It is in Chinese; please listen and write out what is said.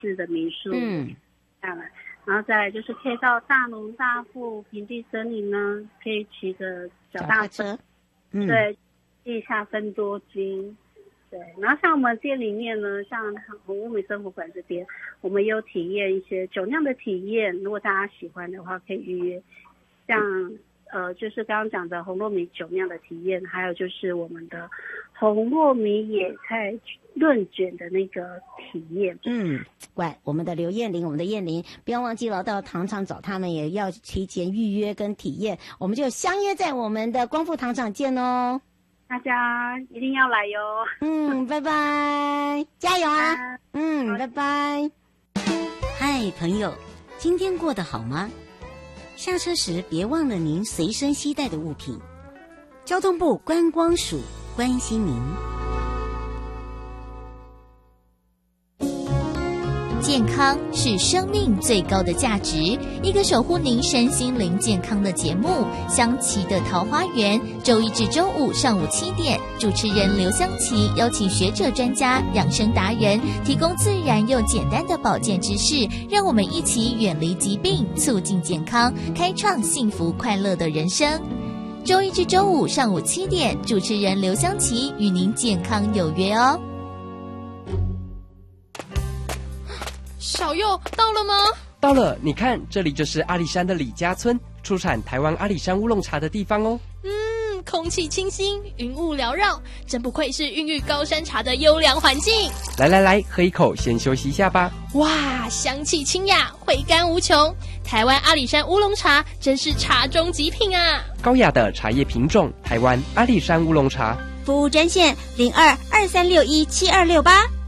式的民宿下来，然后再来就是可以到大农大富平地森林呢，可以骑着脚踏车，对，地下芬多精。对，然后像我们店里面呢，像红屋美生活馆这边，我们有体验一些酒酿的体验，如果大家喜欢的话，可以预约。像就是刚刚讲的红糯米酒酿的体验，还有就是我们的红糯米野菜润卷的那个体验。 乖，我们的刘燕玲，我们的燕玲，不要忘记了到糖厂找他们，也要提前预约跟体验。我们就相约在我们的光复糖厂见哦。 大家一定要来哟！ 拜拜，加油啊！拜拜。嗨，朋友，今天过得好吗？下车时别忘了您随身携带的物品。交通部观光署关心您。 健康是生命最高的价值，一个守护您身心灵健康的节目，香琪的桃花源，周一至周五上午7点，主持人刘香琪邀请学者专家、养生达人，提供自然又简单的保健知识，让我们一起远离疾病，促进健康，开创幸福快乐的人生。周一至周五上午7点，主持人刘香琪与您健康有约哦。 小佑到了吗？ 到了，你看，这里就是阿里山的李家村，出产台湾阿里山乌龙茶的地方哦。 空气清新，云雾缭绕，真不愧是孕育高山茶的优良环境。 来，喝一口，先休息一下吧。 哇，香气清雅，回甘无穷。台湾阿里山乌龙茶真是茶中极品啊！ 高雅的茶叶品种，台湾阿里山乌龙茶。 服务专线0223617268。